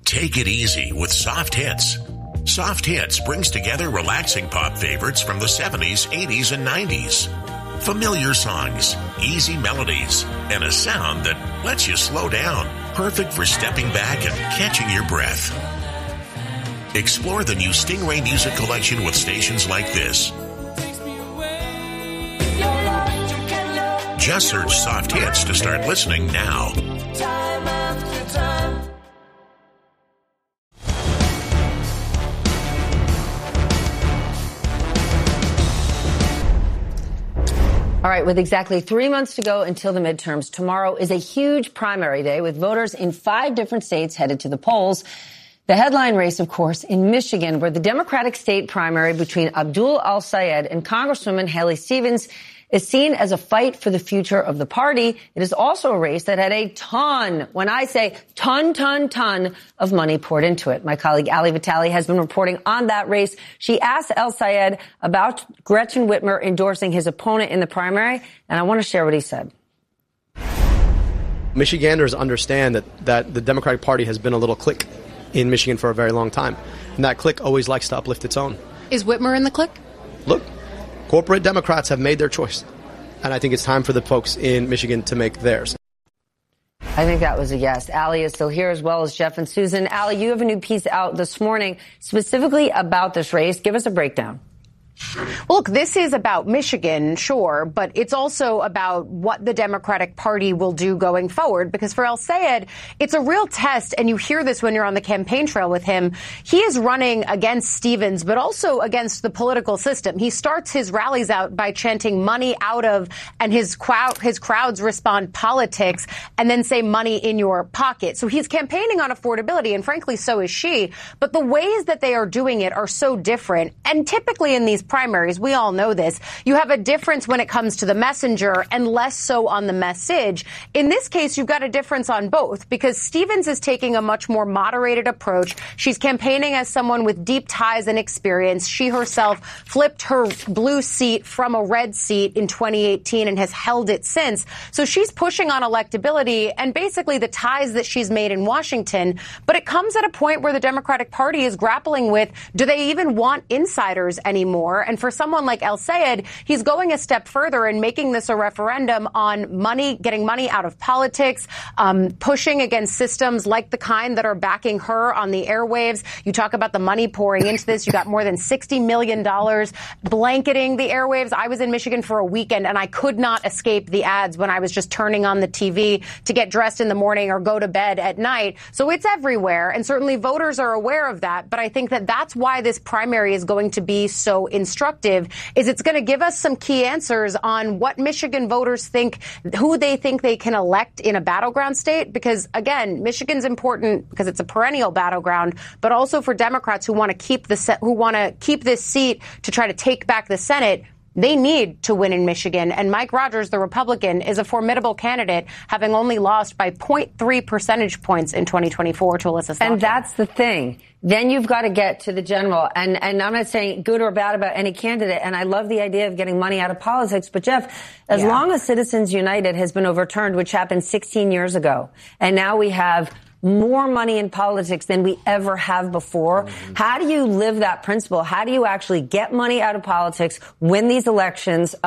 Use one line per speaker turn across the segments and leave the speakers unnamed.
Take it easy with Soft Hits. Soft Hits brings together relaxing pop favorites from the 70s, 80s, and 90s. Familiar songs, easy melodies, and a sound that lets you slow down. Perfect for stepping back and catching your breath. Explore the new Stingray Music Collection with stations like this. Just search Soft Hits to start listening now.
Time after time.
All right, with exactly 3 months to go until the midterms, tomorrow is a huge primary day with voters in 5 different states headed to the polls. The headline race, of course, in Michigan, where the Democratic state primary between Abdul Al-Sayed and Congresswoman Haley Stevens is seen as a fight for the future of the party. It is also a race that had a ton, when I say ton of money poured into it. My colleague Ali Vitale has been reporting on that race. She asked Al-Sayed about Gretchen Whitmer endorsing his opponent in the primary, and I want to share what he said.
Michiganders understand that the Democratic Party has been a little clique in Michigan for a very long time, and that clique always likes to uplift its own.
Is Whitmer in the clique?
Look, corporate Democrats have made their choice, and I think it's time for the folks in Michigan to make theirs.
I think that was a yes. Allie is still here, as well as Jeff and Susan. Allie, you have a new piece out this morning specifically about this race. Give us a breakdown.
Well, look, this is about Michigan, sure, but it's also about what the Democratic Party will do going forward, because for Al-Sayed, it's a real test, and you hear this when you're on the campaign trail with him. He is running against Stevens, but also against the political system. He starts his rallies out by chanting money out of, and his crowds respond politics, and then say money in your pocket. So he's campaigning on affordability, and frankly, so is she. But the ways that they are doing it are so different, and typically in these primaries, we all know this, you have a difference when it comes to the messenger and less so on the message. In this case, you've got a difference on both, because Stevens is taking a much more moderated approach. She's campaigning as someone with deep ties and experience. She herself flipped her blue seat from a red seat in 2018 and has held it since. So she's pushing on electability and basically the ties that she's made in Washington. But it comes at a point where the Democratic Party is grappling with, do they even want insiders anymore? And for someone like Al-Sayed, he's going a step further and making this a referendum on money, getting money out of politics, pushing against systems like the kind that are backing her on the airwaves. You talk about the money pouring into this. You got more than $60 million blanketing the airwaves. I was in Michigan for a weekend, and I could not escape the ads when I was just turning on the TV to get dressed in the morning or go to bed at night. So it's everywhere, and certainly voters are aware of that. But I think that that's why this primary is going to be so instructive, is it's going to give us some key answers on what Michigan voters think, who they think they can elect in a battleground state. Because again, Michigan's important because it's a perennial battleground, but also for Democrats who want to keep this seat to try to take back the Senate. They need to win in Michigan. And Mike Rogers, the Republican, is a formidable candidate, having only lost by 0.3 percentage points in 2024 to Alyssa Salkin.
And that's the thing. Then you've got to get to the general. And I'm not saying good or bad about any candidate. And I love the idea of getting money out of politics. But, Jeff, as long as Citizens United has been overturned, which happened 16 years ago, and now we have more money in politics than we ever have before. How do you live that principle? How do you actually get money out of politics, win these elections,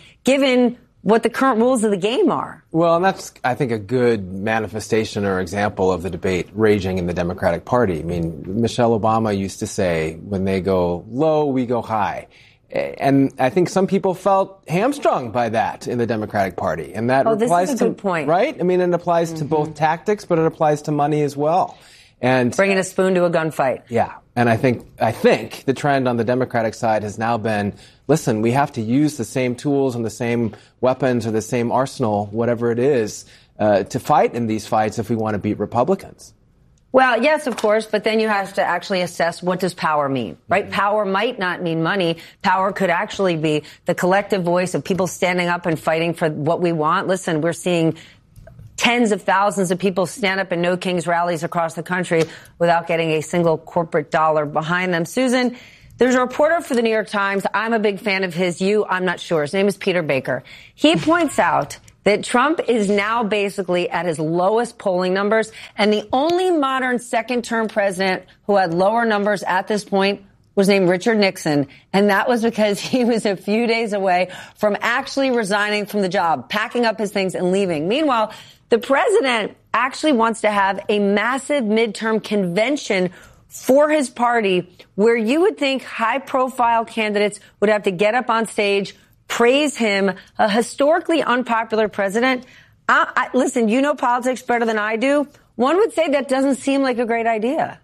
given what the current rules of the game are?
Well, and that's, I think, a good manifestation or example of the debate raging in the Democratic Party. I mean, Michelle Obama used to say, when they go low, we go high. And I think some people felt hamstrung by that in the Democratic Party. And that applies
this is a good point.
Right? I mean, it applies to both tactics, but it applies to money as well. And
bringing a spoon to a gunfight.
Yeah. And I think the trend on the Democratic side has now been, listen, we have to use the same tools and the same weapons or the same arsenal, whatever it is, to fight in these fights if we want to beat Republicans.
Well, yes, of course, but then you have to actually assess, what does power mean, right? Power might not mean money. Power could actually be the collective voice of people standing up and fighting for what we want. Listen, we're seeing tens of thousands of people stand up in No Kings rallies across the country without getting a single corporate dollar behind them. Susan, there's a reporter for the New York Times. I'm a big fan of his. I'm not sure. His name is Peter Baker. He points out that Trump is now basically at his lowest polling numbers, and the only modern second-term president who had lower numbers at this point was named Richard Nixon, and that was because he was a few days away from actually resigning from the job, packing up his things and leaving. Meanwhile, the president actually wants to have a massive midterm convention for his party where you would think high-profile candidates would have to get up on stage, praise him, a historically unpopular president. Listen, you know politics better than I do. One would say that doesn't seem like a great idea.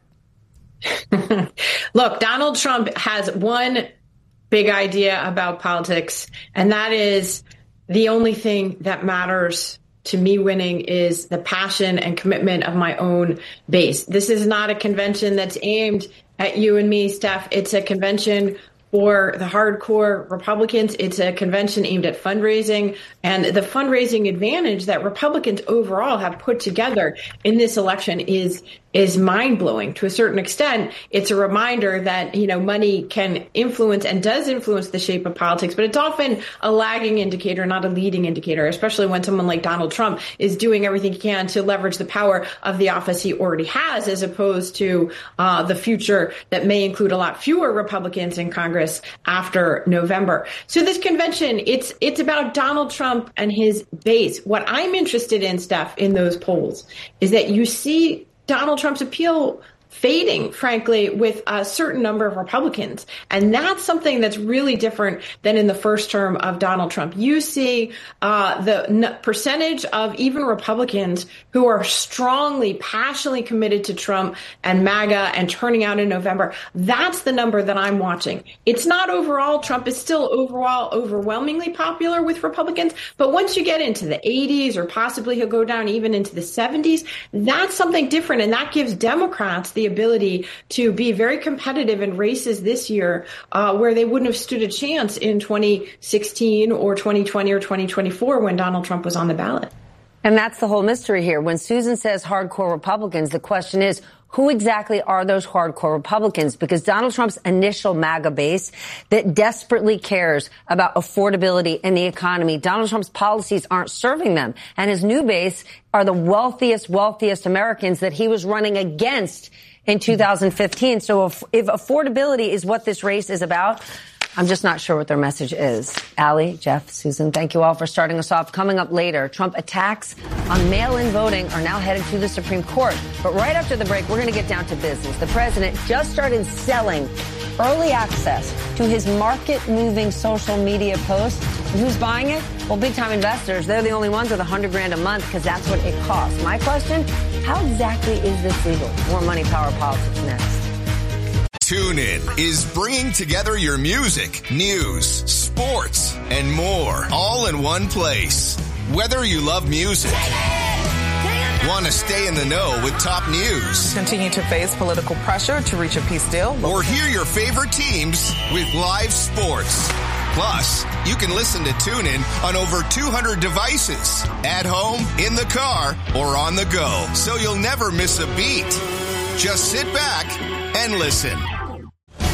Look, Donald Trump has one big idea about politics, and that is the only thing that matters to me winning is the passion and commitment of my own base. This is not a convention that's aimed at you and me, Steph. It's a convention for the hardcore Republicans. It's a convention aimed at fundraising, and the fundraising advantage that Republicans overall have put together in this election is mind-blowing. To a certain extent, it's a reminder that, money can influence and does influence the shape of politics, but it's often a lagging indicator, not a leading indicator, especially when someone like Donald Trump is doing everything he can to leverage the power of the office he already has, as opposed to the future that may include a lot fewer Republicans in Congress after November. So this convention, it's about Donald Trump and his base. What I'm interested in, Steph, in those polls is that you see Donald Trump's appeal fading, frankly, with a certain number of Republicans. And that's something that's really different than in the first term of Donald Trump. You see the percentage of even Republicans who are strongly, passionately committed to Trump and MAGA and turning out in November. That's the number that I'm watching. It's not overall. Trump is still overall overwhelmingly popular with Republicans. But once you get into the 80s, or possibly he'll go down even into the 70s, that's something different. And that gives Democrats the ability to be very competitive in races this year where they wouldn't have stood a chance in 2016 or 2020 or 2024 when Donald Trump was on the ballot.
And that's the whole mystery here. When Susan says hardcore Republicans, the question is, who exactly are those hardcore Republicans? Because Donald Trump's initial MAGA base that desperately cares about affordability and the economy, Donald Trump's policies aren't serving them. And his new base are the wealthiest Americans that he was running against in 2015. So if affordability is what this race is about, I'm just not sure what their message is. Allie, Jeff, Susan, thank you all for starting us off. Coming up later, Trump attacks on mail-in voting are now headed to the Supreme Court. But right after the break, we're going to get down to business. The president just started selling early access to his market-moving social media posts. And who's buying it? Well, big-time investors. They're the only ones with $100,000 a month because that's what it costs. My question, how exactly is this legal? More Money, Power, Politics next.
TuneIn is bringing together your music, news, sports, and more, all in one place. Whether you love music, want to stay in the know with top news,
continue to face political pressure to reach a peace deal,
or hear your favorite teams with live sports. Plus, you can listen to TuneIn on over 200 devices, at home, in the car, or on the go, so you'll never miss a beat. Just sit back and listen.